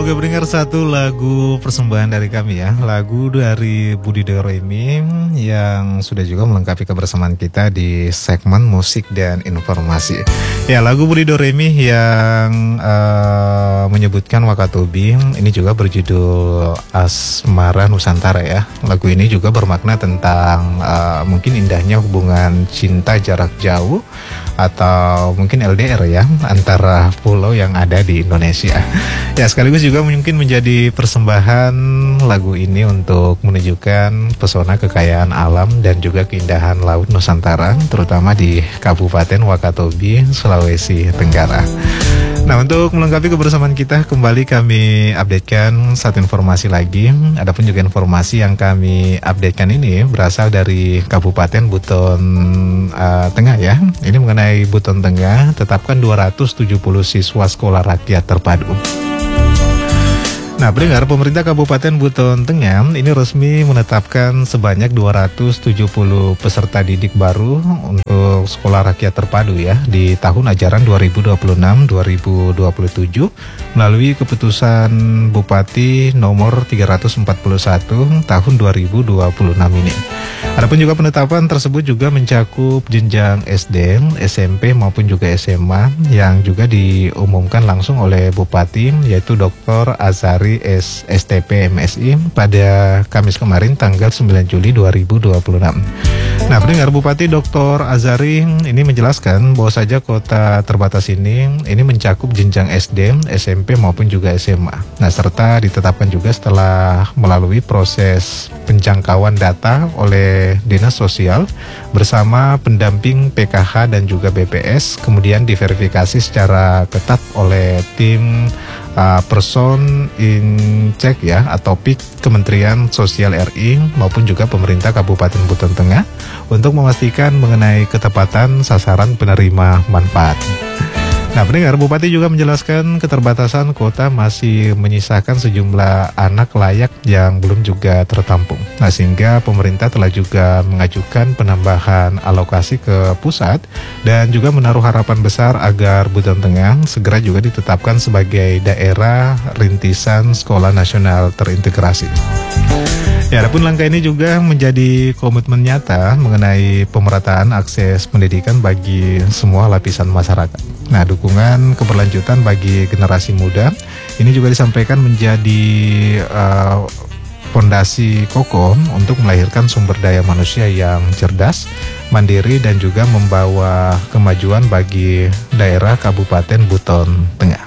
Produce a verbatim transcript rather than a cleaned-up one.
Oke, pendengar, satu lagu persembahan dari kami ya. Lagu dari Budi Doremi yang sudah juga melengkapi kebersamaan kita di segmen musik dan informasi. Ya, lagu Budi Doremi yang uh, menyebutkan Wakatobi ini juga berjudul Asmara Nusantara ya. Lagu ini juga bermakna tentang uh, mungkin indahnya hubungan cinta jarak jauh atau mungkin L D R ya, antara pulau yang ada di Indonesia. Ya, sekaligus juga mungkin menjadi persembahan lagu ini untuk menunjukkan pesona kekayaan alam dan juga keindahan laut Nusantara, terutama di Kabupaten Wakatobi, Sulawesi Tenggara. Nah, untuk melengkapi kebersamaan kita, kembali kami updatekan satu informasi lagi. Adapun juga informasi yang kami updatekan ini berasal dari Kabupaten Buton uh, Tengah ya. Ini mengenai Buton Tengah, tetapkan dua ratus tujuh puluh siswa sekolah rakyat terpadu. Nah, pendengar, pemerintah Kabupaten Buton Tengah ini resmi menetapkan sebanyak dua ratus tujuh puluh peserta didik baru untuk sekolah rakyat terpadu ya di tahun ajaran dua ribu dua puluh enam dua ribu dua puluh tujuh melalui keputusan Bupati nomor tiga ratus empat puluh satu tahun dua ribu dua puluh enam ini. Adapun juga penetapan tersebut juga mencakup jenjang S D, S M P maupun juga S M A yang juga diumumkan langsung oleh Bupati, yaitu Doktor Azari S T P M Si pada Kamis kemarin tanggal sembilan Juli dua ribu dua puluh enam. Nah, pendengar, Bupati Doktor Azari ini menjelaskan bahwa saja kota terbatas ini ini mencakup jenjang S D, S M P maupun juga S M A. Nah, serta ditetapkan juga setelah melalui proses penjangkauan data oleh Dinas Sosial bersama pendamping P K H dan juga B P S, kemudian diverifikasi secara ketat oleh tim Uh, person in check ya atau P I K Kementerian Sosial R I maupun juga pemerintah Kabupaten Buton Tengah untuk memastikan mengenai ketepatan sasaran penerima manfaat. Nah, pendengar, Bupati juga menjelaskan keterbatasan kota masih menyisakan sejumlah anak layak yang belum juga tertampung. Nah, sehingga pemerintah telah juga mengajukan penambahan alokasi ke pusat dan juga menaruh harapan besar agar Buton Tengah segera juga ditetapkan sebagai daerah rintisan sekolah nasional terintegrasi. Ya, adapun langkah ini juga menjadi komitmen nyata mengenai pemerataan akses pendidikan bagi semua lapisan masyarakat. Nah, dukungan keberlanjutan bagi generasi muda ini juga disampaikan menjadi uh, fondasi kokoh untuk melahirkan sumber daya manusia yang cerdas, mandiri dan juga membawa kemajuan bagi daerah Kabupaten Buton Tengah.